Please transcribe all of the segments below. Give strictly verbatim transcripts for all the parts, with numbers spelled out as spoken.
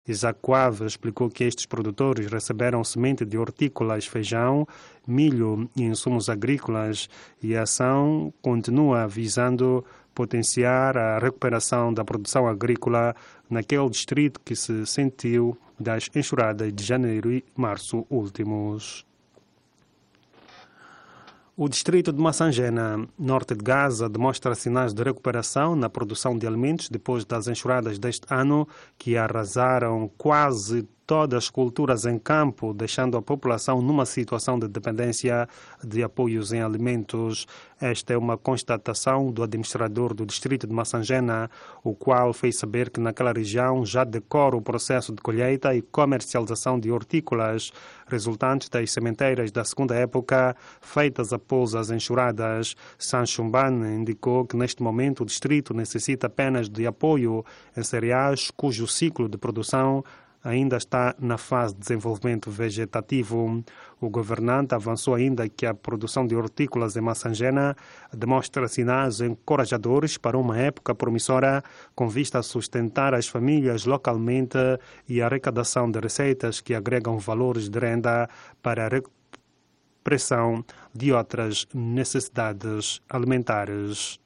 Isaac Coave explicou que estes produtores receberam semente de hortícolas, feijão, milho e insumos agrícolas e a ação continua visando potenciar a recuperação da produção agrícola naquele distrito que se sentiu das enxurradas de janeiro e março últimos. O distrito de Massangena, norte de Gaza, demonstra sinais de recuperação na produção de alimentos depois das enxurradas deste ano, que arrasaram quase todas as culturas em campo, deixando a população numa situação de dependência de apoios em alimentos. Esta é uma constatação do administrador do distrito de Massangena, o qual fez saber que naquela região já decora o processo de colheita e comercialização de hortícolas, resultantes das sementeiras da segunda época, feitas após as enxurradas. Sanchumban indicou que neste momento o distrito necessita apenas de apoio em cereais, cujo ciclo de produção ainda está na fase de desenvolvimento vegetativo. O governante avançou ainda que a produção de hortícolas em Massangena demonstra sinais encorajadores para uma época promissora com vista a sustentar as famílias localmente e a arrecadação de receitas que agregam valores de renda para a repressão de outras necessidades alimentares.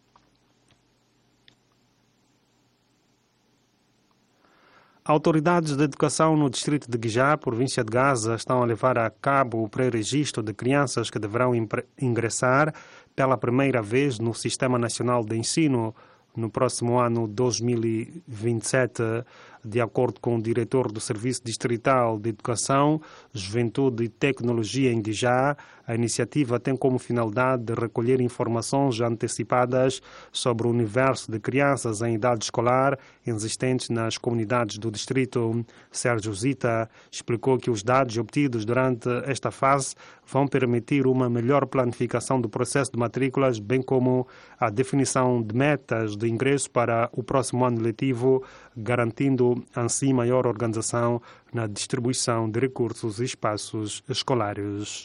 Autoridades de educação no distrito de Guijá, província de Gaza, estão a levar a cabo o pré-registro de crianças que deverão ingressar pela primeira vez no Sistema Nacional de Ensino no próximo ano dois mil e vinte e sete. De acordo com o diretor do Serviço Distrital de Educação, Juventude e Tecnologia em Guijá, a iniciativa tem como finalidade de recolher informações antecipadas sobre o universo de crianças em idade escolar existentes nas comunidades do distrito. Sérgio Zita explicou que os dados obtidos durante esta fase vão permitir uma melhor planificação do processo de matrículas, bem como a definição de metas de ingresso para o próximo ano letivo, garantindo assim maior organização na distribuição de recursos e espaços escolares.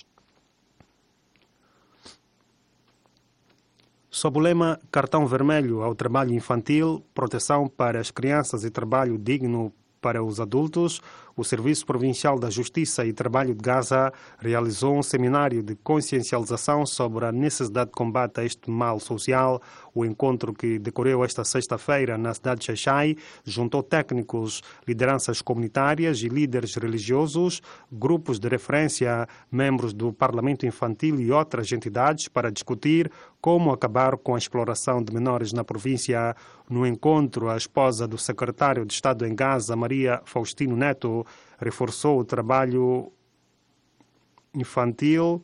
Sob o lema Cartão Vermelho ao Trabalho Infantil, Proteção para as Crianças e Trabalho Digno para os Adultos, o Serviço Provincial da Justiça e Trabalho de Gaza realizou um seminário de consciencialização sobre a necessidade de combate a este mal social. O encontro, que decorreu esta sexta-feira na cidade de Xai-Xai, juntou técnicos, lideranças comunitárias e líderes religiosos, grupos de referência, membros do Parlamento Infantil e outras entidades para discutir como acabar com a exploração de menores na província. No encontro, a esposa do secretário de Estado em Gaza, Maria Faustino Neto, reforçou o trabalho infantil,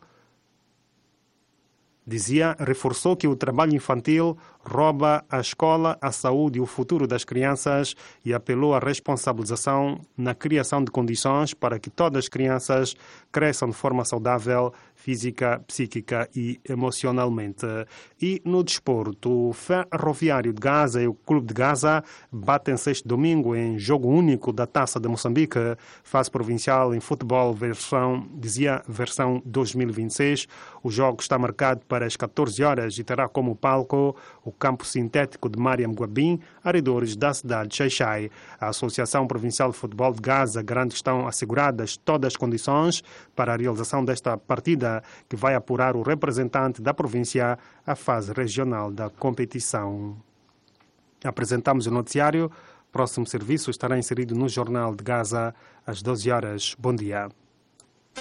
dizia, reforçou que o trabalho infantil rouba a escola, a saúde e o futuro das crianças e apelou à responsabilização na criação de condições para que todas as crianças cresçam de forma saudável, física, psíquica e emocionalmente. E no desporto, o Ferroviário de Gaza e o Clube de Gaza batem-se este domingo em jogo único da Taça de Moçambique, fase provincial em futebol, versão, dizia, versão dois mil e vinte e seis. O jogo está marcado para as catorze horas e terá como palco o campo sintético de Mariam Guabim, arredores da cidade de Xai-Xai. A Associação Provincial de Futebol de Gaza garante que estão asseguradas todas as condições para a realização desta partida, que vai apurar o representante da província à fase regional da competição. Apresentamos o noticiário. Próximo serviço estará inserido no Jornal de Gaza às doze horas. Bom dia.